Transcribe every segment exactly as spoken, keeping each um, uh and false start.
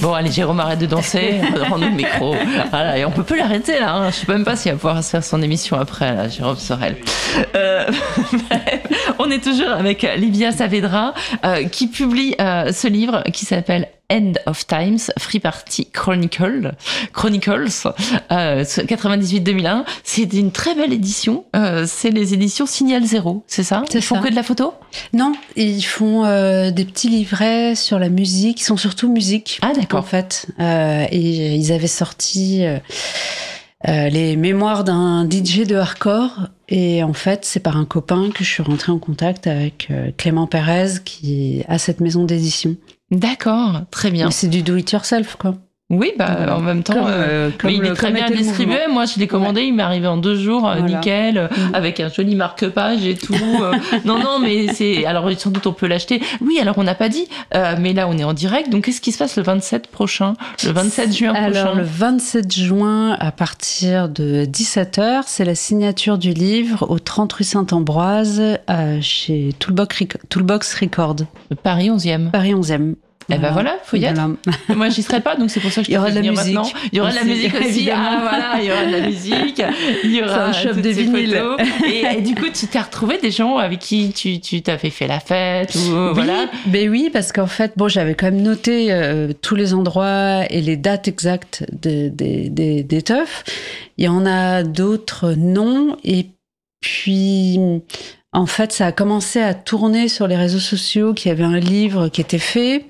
Bon, allez, Jérôme, arrête de danser, rends-nous le micro. Voilà, et on peut plus l'arrêter là. Hein. Je sais même pas s'il va pouvoir se faire son émission après, là, Jérôme Sorel. Euh, on est toujours avec Livia Saavedra euh, qui publie euh, ce livre qui s'appelle End of Times, Free Party Chronicle, Chronicles, euh, quatre-vingt-dix-huit deux mille un. C'est une très belle édition. Euh, c'est les éditions Signal Zéro, c'est ça? C'est Ils font ça. que de la photo? Non, ils font euh, des petits livrets sur la musique. Ils sont surtout musique. Ah, d'accord. En fait. Euh, et ils avaient sorti euh, euh, les mémoires d'un D J de hardcore. Et en fait, c'est par un copain que je suis rentrée en contact avec euh, Clément Pérez qui a cette maison d'édition. D'accord, très bien. Mais c'est du do-it-yourself, quoi. Oui, bah, Voilà. en même temps, Comme, euh, comme mais il le- est très comme bien était le distribué. mouvement. Moi, je l'ai commandé, Ouais. il m'est arrivé en deux jours, euh, Voilà. nickel, euh, Mm. avec un joli marque-page et tout. euh. non, non, mais c'est. Alors, sans doute, on peut l'acheter. Oui, alors, on n'a pas dit, euh, mais là, on est en direct. Donc, qu'est-ce qui se passe le vingt-sept prochain, le vingt-sept juin prochain? Alors, le vingt-sept juin, à partir de dix-sept heures, c'est la signature du livre au trente rue Saint-Ambroise, euh, chez Toolbox, Rec- Toolbox Record, Paris onzième. Paris onzième. Eh ben voilà, faut y être. Voilà. Moi, j'y serai pas, donc c'est pour ça que je Il y te aura fais de la venir musique maintenant. Il y aura de la aussi, musique aussi. évidemment. Ah, voilà, il y aura de la musique. Il y aura C'est un shop toutes de ces vinyle. photos. Et, et du coup, tu t'es retrouvé des gens avec qui tu, tu t'avais fait la fête ou Oui, voilà. ben oui, parce qu'en fait, bon, j'avais quand même noté euh, tous les endroits et les dates exactes des, des, des, des teufs. Il y en a d'autres non. Et puis, en fait, ça a commencé à tourner sur les réseaux sociaux qu'il y avait un livre qui était fait.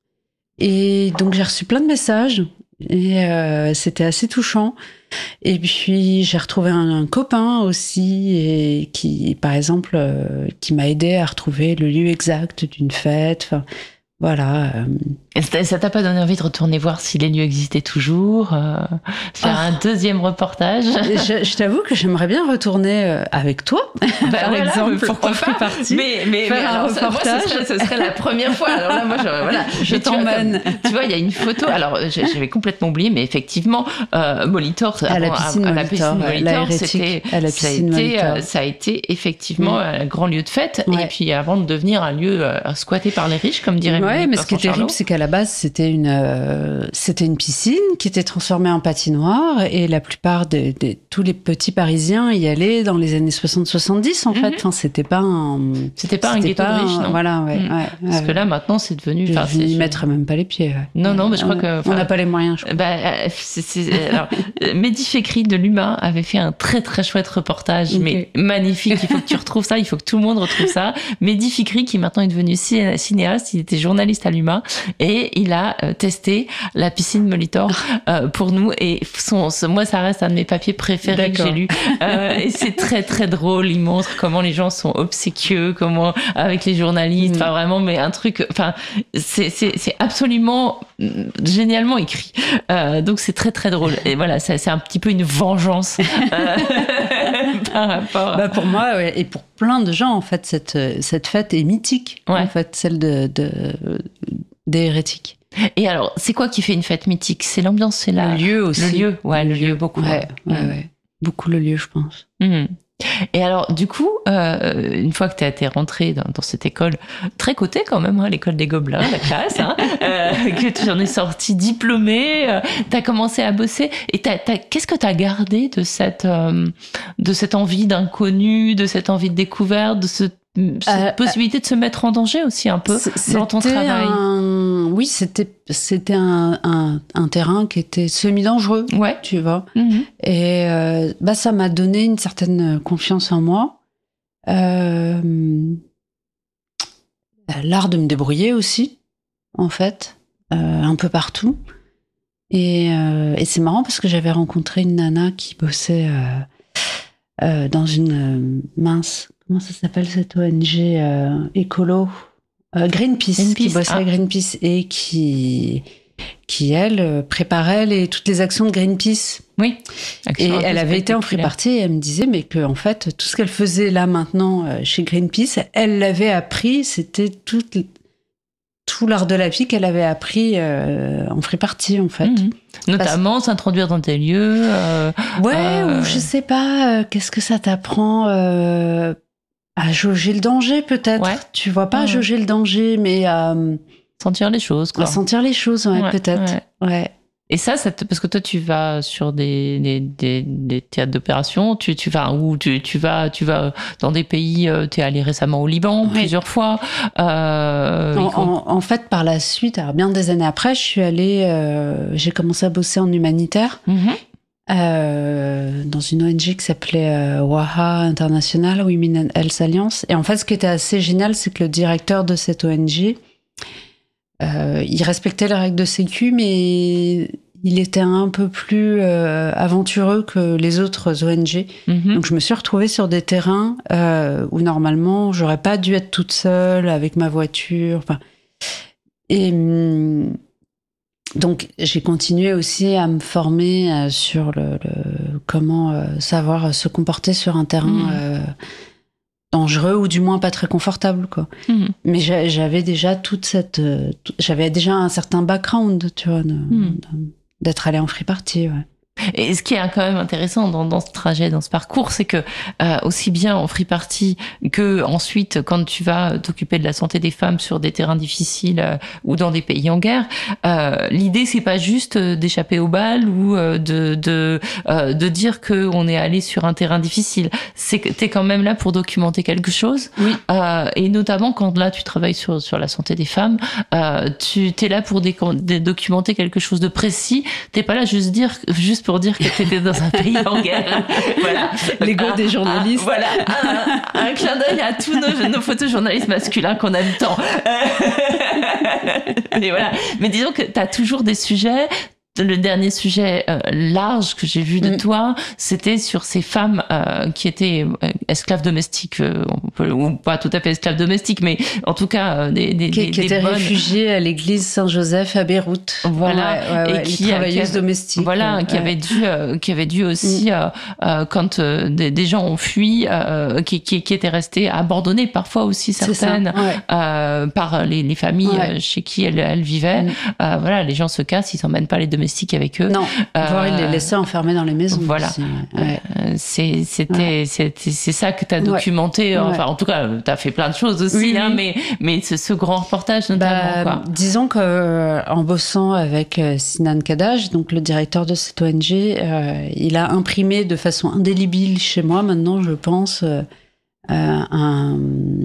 Et donc, j'ai reçu plein de messages. Et euh, c'était assez touchant. Et puis, j'ai retrouvé un, un copain aussi, et qui, par exemple, euh, qui m'a aidé à retrouver le lieu exact d'une fête. Enfin, voilà. euh. Et ça ça t'a pas donné envie de retourner voir si les lieux existaient toujours, euh, faire Oh. un deuxième reportage? je je t'avoue que j'aimerais bien retourner euh, avec toi, Bah par voilà, exemple, mais pourquoi en pas. free party. Mais, mais, Faire mais un alors, ça, moi, reportage. ce serait, ce serait la première fois. Alors là, moi, je, voilà, Je Mais tu vois, t'emmène. comme- Tu vois, il y a une photo. Alors, j'ai- j'avais complètement oublié, mais effectivement, euh, Molitor, À la avant- piscine à, la Molitor, piscine ouais, Molitor, la hérétique, c'était, à la ça a piscine été, Molitor. euh, ça a été effectivement Mm. un grand lieu de fête. Ouais. Et puis, avant de devenir un lieu euh, squatté par les riches, comme dirait Ouais, mais ce Vincent qui est terrible, Charlot. c'est qu'à la base, c'était une, euh, c'était une piscine qui était transformée en patinoire, et la plupart de, de- tous les petits Parisiens y allaient dans les années soixante soixante-dix, en Mhm. fait. Enfin, c'était pas un, C'était pas un c'était ghetto de pas riches, un- non. Voilà, ouais, Mm. ouais. Parce ouais. que là, maintenant, c'est devenu. Je enfin, je n'y c'est- mettrais même pas les pieds. ouais. Non, non, mais je crois Ouais. que, on enfin, n'a pas les moyens, je crois. Bah, euh, c'est, c'est- alors, euh, Mehdi Fekri de l'Humain avait fait un très très chouette reportage, Ok. mais magnifique. Il faut que tu retrouves ça, il faut que tout le monde retrouve ça. Mehdi Fekri, qui maintenant est devenu ciné- cinéaste, il était journaliste à l'Humain et il a euh, testé la piscine Molitor euh, pour nous. Et son, ce- moi, ça reste un de mes papiers préférés que D'accord. j'ai lu. Euh, et c'est très très drôle. Il montre comment les gens sont obséquieux, comment avec les journalistes. Mm. Enfin vraiment, mais un truc. Enfin, c'est c'est c'est absolument mm, génialement écrit. Euh, donc c'est très très drôle. Et voilà, ça, c'est un petit peu une vengeance euh, par rapport. à- Bah pour moi, ouais, et pour plein de gens, en fait, cette, cette fête est mythique, Ouais. en fait, celle de, de, des hérétiques. Et alors, c'est quoi qui fait une fête mythique? C'est l'ambiance, c'est la Le lieu aussi. le lieu. Ouais, le lieu beaucoup. Ouais, ouais, Mm. ouais. Beaucoup le lieu, je pense. Mhm. Et alors, du coup, euh, une fois que tu as été rentrée dans, dans cette école, très cotée quand même, hein, l'école des Gobelins, la classe, hein, euh, que tu en es sortie diplômée, euh, tu as commencé à bosser. Et t'as- t'as- qu'est-ce que tu as gardé de cette, euh, de cette envie d'inconnu, de cette envie de découverte, de ce, cette Euh, possibilité de se mettre en danger aussi un peu C- dans ton c'était travail? un- Oui, c'était c'était un, un, un terrain qui était semi-dangereux, Ouais. tu vois. Mhm. Et euh, bah, ça m'a donné une certaine confiance en moi. Euh, L'art de me débrouiller aussi, en fait, euh, un peu partout. Et, euh, et c'est marrant parce que j'avais rencontré une nana qui bossait euh, euh, dans une euh, mince, comment ça s'appelle cette O N G euh, écolo, euh, Greenpeace, Greenpeace, qui bossait ah. à Greenpeace et qui, qui elle, euh, préparait les, toutes les actions de Greenpeace. Oui. Et Action un peu elle avait été en free spectaculaire. party et elle me disait mais que en fait tout ce qu'elle faisait là maintenant euh, chez Greenpeace, elle l'avait appris, c'était tout, tout l'art de la vie qu'elle avait appris euh, en free party en fait. Mhm. Notamment s'introduire dans des lieux. euh, Ouais, Euh, ou je sais pas, euh, qu'est-ce que ça t'apprend euh, à jauger le danger peut-être. Ouais. Tu vois pas Ouais. jauger le danger, mais à, sentir les choses, quoi. Sentir les choses, ouais, Ouais, peut-être. ouais. Ouais. Et ça, ça te- parce que toi, tu vas sur des, des, des, des théâtres d'opération, tu, tu vas où tu, tu vas, tu vas dans des pays. Tu es allé récemment au Liban Oui. plusieurs fois. Euh, En, il faut- en, en fait, par la suite, alors bien des années après, je suis allée, euh, j'ai commencé à bosser en humanitaire Mhm. euh, dans une O N G qui s'appelait euh, WAHA International, Women and Health Alliance. Et en fait, ce qui était assez génial, c'est que le directeur de cette O N G, euh, il respectait les règles de sécu, mais il était un peu plus euh, aventureux que les autres O N G. Mhm. Donc je me suis retrouvée sur des terrains euh, où normalement j'aurais pas dû être toute seule avec ma voiture. Enfin, et hum, donc j'ai continué aussi à me former euh, sur le, le- comment euh, savoir se comporter sur un terrain Mhm. euh, dangereux ou du moins pas très confortable, quoi. Mhm. Mais j'a- j'avais déjà toute cette, euh, tout- j'avais déjà un certain background, tu vois, de- Mhm. de- d'être allée en free party. Ouais. Et ce qui est quand même intéressant dans, dans ce trajet, dans ce parcours, c'est que euh, aussi bien en free party que ensuite quand tu vas t'occuper de la santé des femmes sur des terrains difficiles euh, ou dans des pays en guerre, euh, l'idée c'est pas juste d'échapper aux balles ou euh, de de euh, de dire que on est allé sur un terrain difficile. C'est que t'es quand même là pour documenter quelque chose. Oui. Euh, et notamment quand là tu travailles sur sur la santé des femmes, euh, tu t'es là pour des, des- documenter quelque chose de précis. T'es pas là juste dire juste pour dire que t'étais dans un pays en guerre. Voilà. L'ego Un- des journalistes. un- voilà. Un, un clin d'œil à tous nos, nos photojournalistes masculins qu'on aime tant. Mais voilà. Mais disons que t'as toujours des sujets. Le dernier sujet euh, large que j'ai vu de Mm. toi, c'était sur ces femmes euh, qui étaient euh, esclaves domestiques, euh, on peut- ou pas tout à fait esclaves domestiques, mais en tout cas euh, des, des, Qui, des, qui des était bonnes... réfugiée à l'église Saint-Joseph à Beyrouth. Voilà. Ouais, ouais, ouais, Et les qui- qui travailleuses avait- domestiques. Voilà, ouais, qui ouais. avait dû, euh, qui avait dû aussi, euh, euh, quand euh, des, des gens ont fui, euh, qui, qui, qui étaient restés abandonnés, parfois aussi C'est ça, certaines, ouais. euh, par les, les familles Ouais. euh, chez qui elles, elles vivaient. Mm. Euh, voilà, les gens se cassent, ils s'emmènent pas les domestiques avec eux. Non, Euh, voire ils les laissaient enfermés dans les maisons. voilà. aussi, ouais. Ouais. Euh, c'est, c'était, c'était, c'est ça que tu as Ouais. documenté. Ouais. Enfin, en tout cas, tu as fait plein de choses aussi, Oui, hein, oui. mais, mais ce, ce grand reportage notamment. Bah, quoi. disons que euh, en bossant avec euh, Sinan Kadaj, donc le directeur de cette O N G, euh, il a imprimé de façon indélébile chez moi maintenant, je pense, euh, euh, un,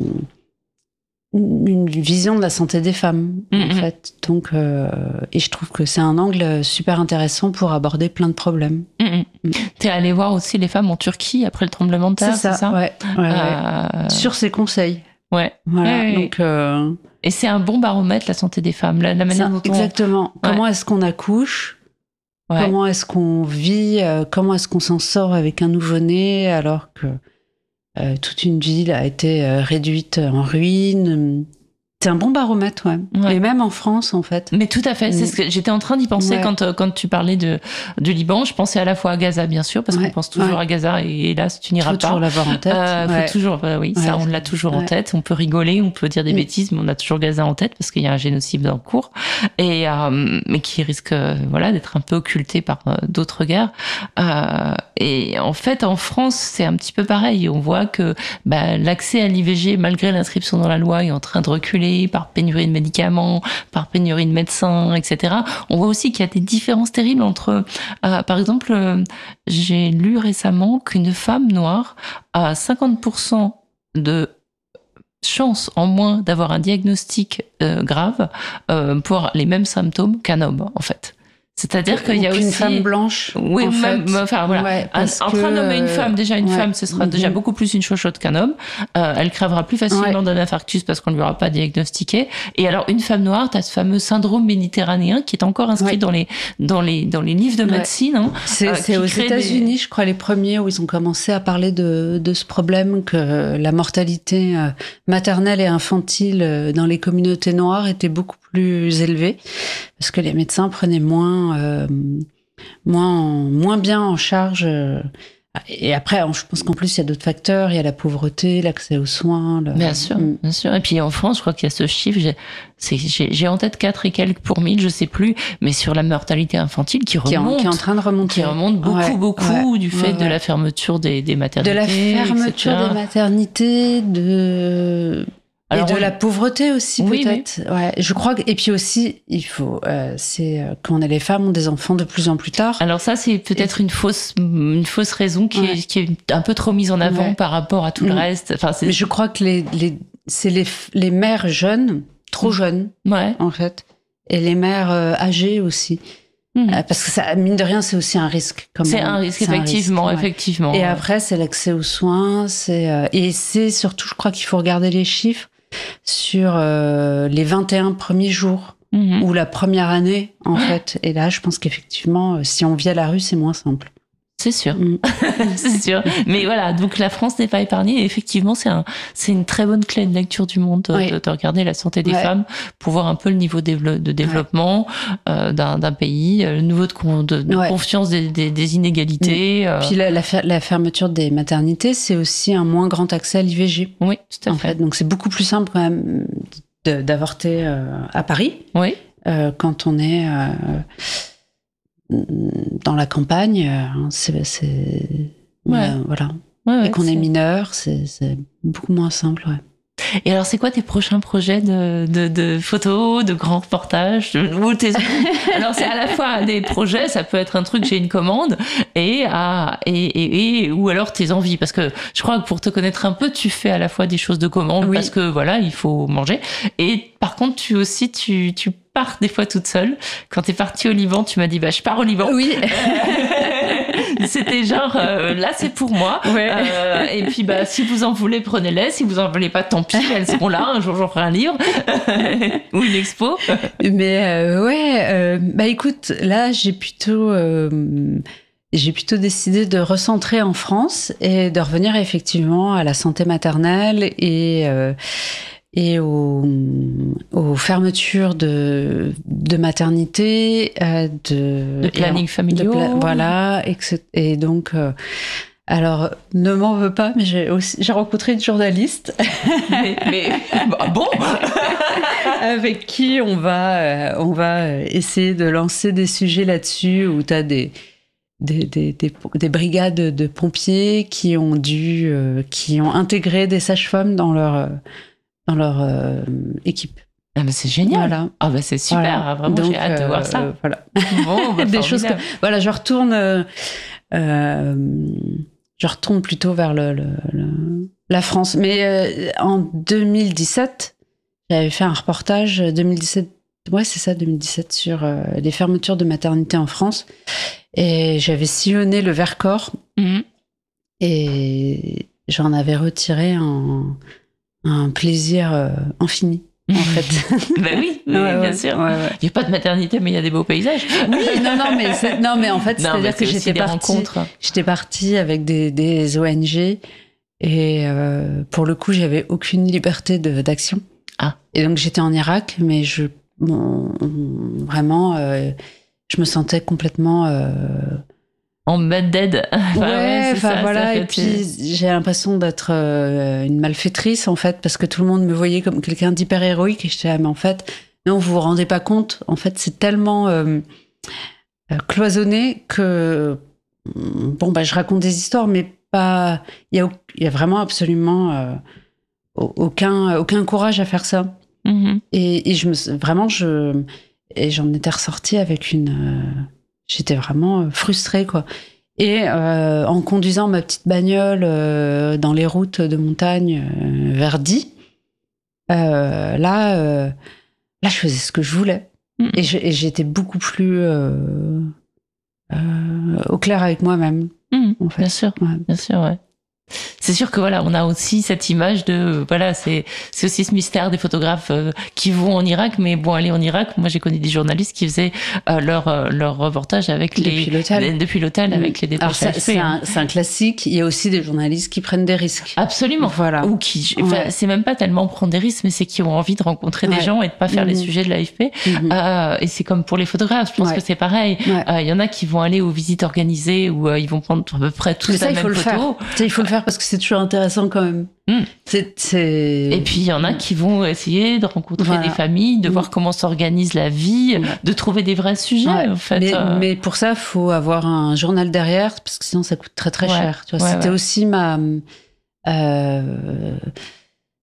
une vision de la santé des femmes, en Mhm. fait. Donc, euh, et je trouve que c'est un angle super intéressant pour aborder plein de problèmes. Mm, mm. Mm. T'es allé voir aussi les femmes en Turquie après le tremblement de terre, C'est ça, ouais, ouais, ouais. Euh, Sur ses conseils. ouais. Voilà. Ouais, ouais. Donc, euh, Et c'est un bon baromètre, la santé des femmes, la, la manière ça, dont on... exactement. Comment est-ce qu'on accouche? Ouais. Comment est-ce qu'on vit? euh, Comment est-ce qu'on s'en sort avec un nouveau-né alors que euh, toute une ville a été euh, réduite en ruine? C'est un bon baromètre, ouais. Ouais. Et même en France, en fait. Mais tout à fait, c'est Mm. ce que j'étais en train d'y penser Ouais. quand, euh, quand tu parlais de, du Liban. Je pensais à la fois à Gaza, bien sûr, parce Ouais. qu'on pense toujours Ouais. à Gaza et hélas, tu n'iras Faut pas. toujours l'avoir en tête. Euh, faut ouais. toujours, bah oui, ça, Ouais. on l'a toujours en Ouais. tête. On peut rigoler, on peut dire des Mm. bêtises, mais on a toujours Gaza en tête parce qu'il y a un génocide en cours et euh, mais qui risque, euh, voilà, d'être un peu occulté par euh, d'autres guerres. Euh, et en fait, en France, c'est un petit peu pareil. On voit que bah, l'accès à l'I V G, malgré l'inscription dans la loi, est en train de reculer par pénurie de médicaments, par pénurie de médecins, et cetera. On voit aussi qu'il y a des différences terribles entre, euh, par exemple, euh, j'ai lu récemment qu'une femme noire a cinquante pour cent de chance en moins d'avoir un diagnostic euh, grave euh, pour les mêmes symptômes qu'un homme, en fait. C'est-à-dire qu'il y a Ou aussi une femme blanche. oui, en même, fait. enfin voilà. Ouais, Un- parce entre que, un homme et une femme, déjà une ouais. femme, ce sera déjà Mhm. beaucoup plus une chochotte qu'un homme. Euh, elle crèvera plus facilement Ouais. d'un infarctus parce qu'on ne lui aura pas diagnostiqué. Et alors, une femme noire, tu as ce fameux syndrome méditerranéen qui est encore inscrit Ouais. dans les dans les dans les livres de Ouais. médecine. Hein. C'est Euh, c'est qui aux crée États-Unis, je crois, les premiers où ils ont commencé à parler de, de ce problème que la mortalité euh, maternelle et infantile euh, dans les communautés noires était beaucoup plus élevée parce que les médecins prenaient moins euh, moins en- moins bien en charge. euh, Et après, je pense qu'en plus, il y a d'autres facteurs. Il y a la pauvreté, l'accès aux soins. le- Bien sûr, Mm. bien sûr. Et puis en France, je crois qu'il y a ce chiffre, j'ai, c'est, j'ai, j'ai en tête quatre et quelques pour mille, je sais plus, mais sur la mortalité infantile qui Qui est, en, remonte, qui est en train de remonter. qui remonte beaucoup, Ouais, beaucoup ouais, du fait ouais, de ouais. la fermeture des, des De maternités. la fermeture et cetera. des maternités, de Alors, et de on... la pauvreté aussi, oui, peut-être. Oui. Ouais, je crois que... Et puis aussi, il faut... Euh, c'est euh, quand les femmes ont des enfants de plus en plus tard. Alors ça, c'est peut-être et... une fausse, une fausse raison qui, ouais. est, qui est un peu trop mise en avant ouais. par rapport à tout mmh. le reste. Enfin, c'est... Mais je crois que les, les, c'est les, les mères jeunes, trop jeunes, ouais. en fait, et les mères euh, âgées aussi. Mmh. Euh, parce que ça, mine de rien, c'est aussi un risque. Quand c'est même. un risque, c'est effectivement, un risque, effectivement. Ouais. Et après, c'est l'accès aux soins. C'est, euh, et c'est surtout, je crois qu'il faut regarder les chiffres sur euh, les vingt et un premiers jours mmh. ou la première année, en ouais. fait. Et là, je pense qu'effectivement, si on vit à la rue, c'est moins simple. C'est sûr, mmh. c'est sûr. Mais voilà, donc la France n'est pas épargnée. Et effectivement, c'est, un, c'est une très bonne clé de lecture du monde de, oui. de, de regarder la santé des ouais. femmes pour voir un peu le niveau de, de développement ouais. euh, d'un, d'un pays, le niveau de, de, de ouais. confiance des, des, des inégalités. Mmh. Euh... Puis la, la, la fermeture des maternités, c'est aussi un moins grand accès à l'I V G. Oui, tout à en fait. fait. Donc c'est beaucoup plus simple quand même de, d'avorter euh, à Paris oui. euh, quand on est... Euh, dans la campagne, c'est, c'est ouais. euh, voilà, ouais, ouais, et qu'on c'est... est mineur, c'est, c'est beaucoup moins simple. Ouais. Et alors, c'est quoi tes prochains projets de, de, de photos, de grands reportages de, ou tes... Alors, c'est à la fois des projets, ça peut être un truc, j'ai une commande, et, à, et, et, et ou alors tes envies, parce que je crois que pour te connaître un peu, tu fais à la fois des choses de commande, oui. parce que voilà, il faut manger, et par contre, tu aussi, tu, tu pars des fois toute seule. Quand t'es partie au Liban, tu m'as dit, bah, je pars au Liban. Oui. C'était genre, euh, là, c'est pour moi. Ouais. Euh, et puis, bah, si vous en voulez, prenez-les. Si vous en voulez pas, tant pis, elles seront là. Un jour, j'en ferai un livre ou une expo. Mais euh, ouais, euh, bah écoute, là, j'ai plutôt, euh, j'ai plutôt décidé de recentrer en France et de revenir effectivement à la santé maternelle et euh, et aux, aux fermetures de, de maternité, euh, de, de planning familiaux. Pla- voilà, et, et donc, euh, alors, ne m'en veux pas, mais j'ai aussi j'ai rencontré une journaliste. mais, mais bah bon avec qui on va, euh, on va essayer de lancer des sujets là-dessus où tu as des... Des, des, des, des brigades de pompiers qui ont dû, euh, qui ont intégré des sages-femmes dans leur, euh, dans leur euh, équipe. Ah bah c'est génial. Voilà. Ah bah c'est super. Voilà. Vraiment, donc, j'ai hâte de euh, voir ça. Euh, voilà. Bon, bah, des choses. Que, voilà, je retourne. Euh, euh, je retourne plutôt vers le, le, le la France. Mais euh, en deux mille dix-sept, j'avais fait un reportage. deux mille dix-sept. Ouais, c'est ça, deux mille dix-sept, sur euh, les fermetures de maternité en France. Et j'avais sillonné le Vercors mmh. et j'en avais retiré un, un plaisir euh, infini, en fait. Ben oui, oui ouais, bien ouais, sûr. Ouais, ouais. Il n'y a pas de maternité, mais il y a des beaux paysages. Oui, non, non, mais, c'est, non, mais en fait, non, c'est-à-dire mais que c'est j'étais partie, j'étais partie avec des, des O N G et euh, pour le coup, j'avais aucune liberté de, d'action. Ah. Et donc, j'étais en Irak, mais je, bon, vraiment... Euh, je me sentais complètement euh... en bad dead. Enfin, ouais, enfin ouais, voilà. Et puis j'ai l'impression d'être euh, une malfaitrice en fait, parce que tout le monde me voyait comme quelqu'un d'hyper héroïque et j'étais ah, mais en fait non, vous vous rendez pas compte. En fait, c'est tellement euh, cloisonné que bon bah je raconte des histoires, mais pas. Il y a il y a vraiment absolument euh, aucun aucun courage à faire ça. Mm-hmm. Et, et je me vraiment je Et j'en étais ressortie avec une... Euh, j'étais vraiment frustrée, quoi. Et euh, en conduisant ma petite bagnole euh, dans les routes de montagne euh, vers Die, euh, là, euh, là, je faisais ce que je voulais. Mmh. Et, je, et j'étais beaucoup plus euh, euh, au clair avec moi-même. Mmh, en fait. Bien sûr, ouais. bien sûr, ouais. C'est sûr que voilà, on a aussi cette image de voilà, c'est c'est aussi ce mystère des photographes euh, qui vont en Irak, mais bon, aller en Irak, moi j'ai connu des journalistes qui faisaient euh, leur euh, leur reportage avec les depuis l'hôtel, les, depuis l'hôtel mmh. avec les déportés. Alors ça, c'est un c'est un classique. Il y a aussi des journalistes qui prennent des risques. Absolument. Voilà. Ou qui, enfin, ouais. c'est même pas tellement prendre des risques, mais c'est qui ont envie de rencontrer ouais. des gens et de pas faire mmh. les sujets de l'A F P. Mmh. Euh, et c'est comme pour les photographes, je pense ouais. que c'est pareil. Il ouais. euh, y en a qui vont aller aux visites organisées où euh, ils vont prendre à peu près toutes la même photo. Ça, il faut le faire parce que c'est toujours intéressant quand même. Mmh. C'est, c'est... Et puis il y en a qui vont essayer de rencontrer voilà. des familles, de mmh. voir comment s'organise la vie, mmh. de trouver des vrais sujets ouais. en fait. Mais, euh... mais pour ça, il faut avoir un journal derrière parce que sinon ça coûte très très ouais. cher. Tu vois, ouais, c'était ouais. aussi ma euh,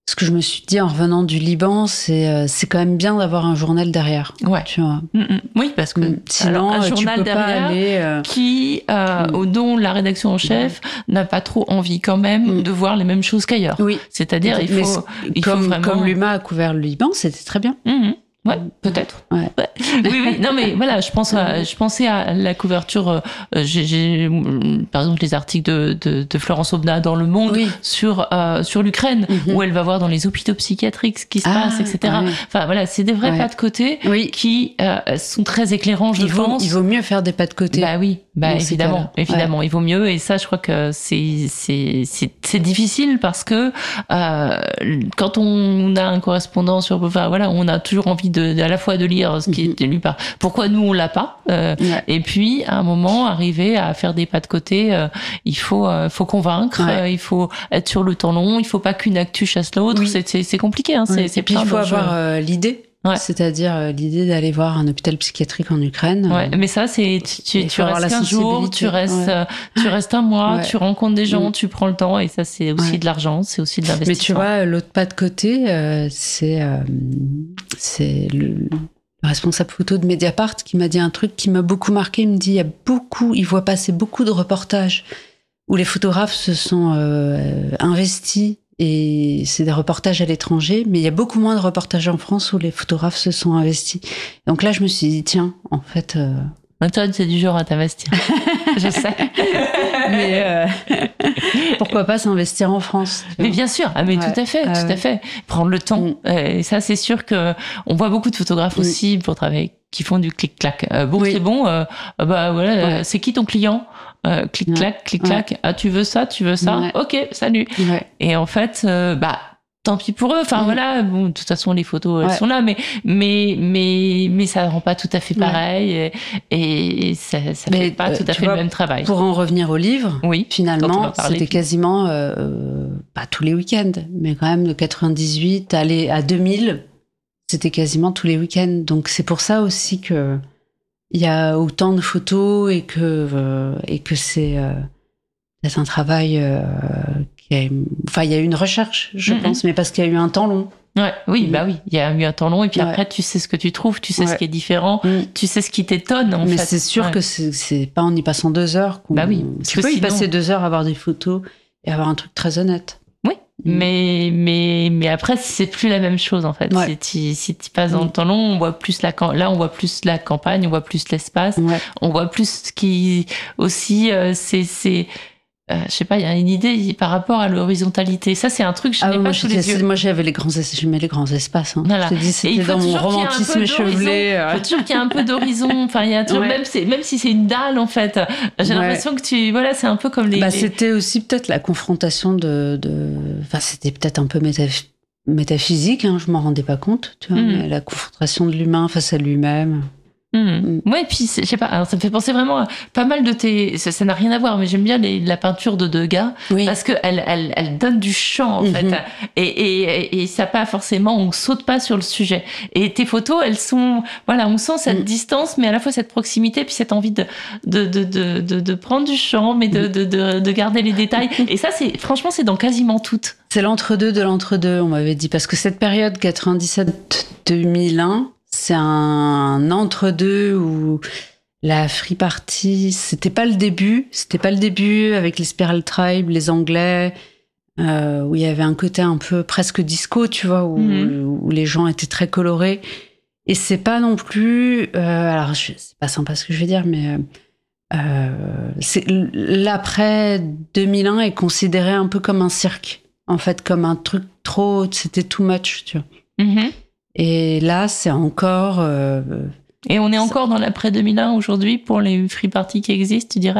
ce que je me suis dit en revenant du Liban, c'est euh, c'est quand même bien d'avoir un journal derrière. Ouais. Tu vois. Mm-mm. Oui, parce que Mm. Sinon, alors, un tu journal peux derrière pas aller. Euh... qui, euh, Mm. dont la rédaction en chef mm. n'a pas trop envie quand même mm. de voir les mêmes choses qu'ailleurs. Oui. C'est-à-dire, il faut, il comme, faut vraiment. Comme l'U M A a couvert le Liban, c'était très bien. Mm-hmm. Ouais, peut-être. Ouais. Ouais. Oui, oui. Non, mais voilà, je pense, à, je pensais à la couverture. Euh, j'ai, j'ai, par exemple, les articles de, de, de Florence Aubenas dans Le Monde oui. sur euh, sur l'Ukraine, mm-hmm. où elle va voir dans les hôpitaux psychiatriques ce qui se ah, passe, et cetera. Ouais. Enfin, voilà, c'est des vrais ouais. pas de côté oui. qui euh, sont très éclairants, je il vaut, pense. Il vaut mieux faire des pas de côté. Bah oui, bah évidemment, évidemment, ouais. il vaut mieux. Et ça, je crois que c'est c'est c'est, c'est difficile parce que euh, quand on a un correspondant sur, enfin voilà, on a toujours envie de De, à la fois de lire ce qui est lu par pourquoi nous on l'a pas euh, ouais. et puis à un moment arriver à faire des pas de côté euh, il faut euh, faut convaincre ouais. euh, il faut être sur le temps long, il faut pas qu'une actu chasse l'autre oui. c'est, c'est c'est compliqué hein, c'est, oui. c'est et puis il faut avoir euh, l'idée ouais. c'est-à-dire euh, l'idée d'aller voir un hôpital psychiatrique en Ukraine ouais mais ça c'est tu, tu, tu restes quinze jours tu restes ouais. euh, tu restes un mois ouais. tu rencontres des gens mmh. tu prends le temps et ça c'est aussi ouais. de l'argent, c'est aussi de l'investissement. Mais tu vois l'autre pas de côté euh, c'est euh, c'est le, le responsable photo de Mediapart qui m'a dit un truc qui m'a beaucoup marqué. Il me dit il y a beaucoup, il voit passer beaucoup de reportages où les photographes se sont euh, investis et c'est des reportages à l'étranger, mais il y a beaucoup moins de reportages en France où les photographes se sont investis. Donc là, je me suis dit tiens, en fait. Euh... Antoine, c'est du genre à t'investir. Je sais. Mais euh, pourquoi pas s'investir en France? Mais bien sûr, ah, mais ouais. tout à fait, ah, tout ouais. à fait. Prendre le temps. Mm. Et ça, c'est sûr que on voit beaucoup de photographes mm. aussi pour travailler qui font du clic-clac. Euh, bon, oui. c'est bon. Euh, bah voilà, ouais. c'est qui ton client? Euh, clic-clac, clic-clac. Ouais. Ah, tu veux ça, tu veux ça? Ouais. Ok, salut. Ouais. Et en fait, euh, bah. tant pis pour eux. Enfin, mmh. voilà. Bon, de toute façon, les photos, elles ouais. sont là, mais, mais, mais, mais ça rend pas tout à fait pareil ouais. et, et ça, ça mais, fait pas euh, tout à fait vois, le même travail. Pour en revenir au livre, oui, finalement, c'était puis... quasiment, euh, pas tous les week-ends, mais quand même de quatre-vingt-dix-huit à, les, à deux mille, c'était quasiment tous les week-ends. Donc, c'est pour ça aussi que il y a autant de photos et que, euh, et que c'est, euh, c'est un travail, euh, Enfin, il y a eu une recherche, je mm-hmm. pense, mais parce qu'il y a eu un temps long. Ouais, oui, mmh. bah oui, il y a eu un temps long, et puis ouais. après, tu sais ce que tu trouves, tu sais ouais. ce qui est différent, mmh. tu sais ce qui t'étonne, en mais fait. Mais c'est sûr ouais. que c'est, c'est pas en y passant deux heures qu'on... Bah oui. Tu peux sinon... y passer deux heures à avoir des photos et avoir un truc très honnête. Oui, mmh. mais, mais, mais après, c'est plus la même chose, en fait. Ouais. Si tu si tu passes dans mmh. le temps long, on voit plus la, là, on voit plus la campagne, on voit plus l'espace, ouais. on voit plus ce qui, aussi, euh, c'est, c'est, Euh, je sais pas, il y a une idée par rapport à l'horizontalité. Ça, c'est un truc que je ah, n'ai pas sous les yeux. Moi, j'avais les grands, je mets les grands espaces. Hein. Voilà. Je te dis, c'était dans mon romantisme échevelé. Il faut toujours qu'il y ait un peu d'horizon. Enfin, il y a toujours, ouais. même, c'est, même si c'est une dalle, en fait. J'ai ouais. l'impression que tu, voilà, c'est un peu comme les. Bah, les... c'était aussi peut-être la confrontation de, de, enfin, c'était peut-être un peu métaph... métaphysique. Hein, je m'en rendais pas compte. Tu vois, mm. mais la confrontation de l'humain face à lui-même. Mmh. Mmh. Ouais, et puis je sais pas, alors ça me fait penser vraiment à pas mal de tes, ça, ça n'a rien à voir, mais j'aime bien les, la peinture de Degas oui. parce que elle, elle, elle donne du champ en mmh. fait, et, et, et ça pas forcément, on saute pas sur le sujet. Et tes photos, elles sont, voilà, on sent cette mmh. distance, mais à la fois cette proximité, puis cette envie de de de de de, de prendre du champ, mais de, de de de garder les détails. Et ça, c'est franchement, c'est dans quasiment toutes. C'est l'entre-deux de l'entre-deux, on m'avait dit, parce que cette période quatre-vingt-dix-sept deux mille un. C'est un entre-deux où la Free Party, c'était pas le début, c'était pas le début avec les Spiral Tribe, les Anglais, euh, où il y avait un côté un peu presque disco, tu vois, où, mm-hmm. où les gens étaient très colorés. Et c'est pas non plus, euh, alors je, c'est pas sympa ce que je vais dire, mais euh, c'est, l'après deux mille un est considéré un peu comme un cirque, en fait, comme un truc trop, c'était too much, tu vois. Mm-hmm. Et là, c'est encore... Euh, Et on est encore dans l'après deux mille un aujourd'hui pour les free parties qui existent, tu dirais ?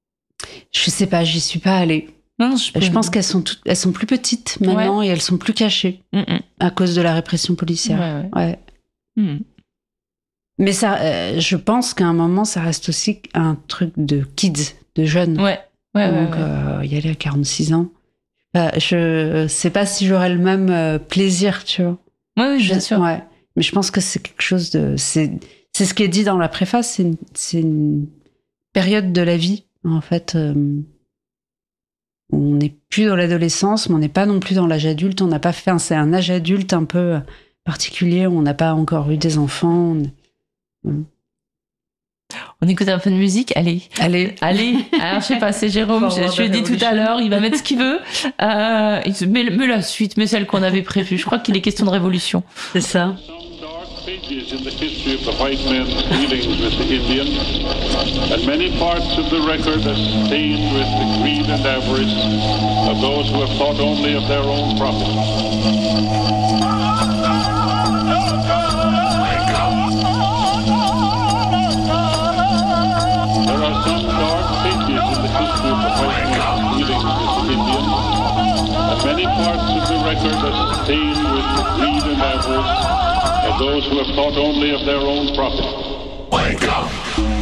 Je sais pas, j'y suis pas allée. Non, je, peux... je pense qu'elles sont, toutes, elles sont plus petites maintenant ouais. et elles sont plus cachées Mm-mm. à cause de la répression policière. Ouais, ouais. ouais. Mm. Mais ça, euh, je pense qu'à un moment, ça reste aussi un truc de kids, de jeunes. Ouais. ouais Donc, ouais, ouais. Euh, y aller à quarante-six ans, bah, je sais pas si j'aurais le même euh, plaisir, tu vois. Oui, oui, bien sûr. Ouais. Mais je pense que c'est quelque chose de... C'est, c'est ce qui est dit dans la préface, c'est une, c'est une période de la vie, en fait. Euh, on n'est plus dans l'adolescence, mais on n'est pas non plus dans l'âge adulte. On n'a pas fait, un, c'est un âge adulte un peu particulier. On n'a pas encore eu des enfants. On... On écoute un peu de musique, allez. Allez. Allez. Alors, je sais pas, c'est Jérôme, je, je lui ai dit tout à l'heure, il va mettre ce qu'il veut. Euh, il se met, met la suite, mais celle qu'on avait prévue. Je crois qu'il est question de révolution. C'est ça. Pages in the history of the white men's dealings with the Indians, and many parts of the record are stained with the greed and avarice of those who have thought only of their own profit. There are some dark pages in the history of the white men's dealings with the Indians, and many parts of the record are stained with the greed and avarice of those who have thought only of their own profit. Wake up!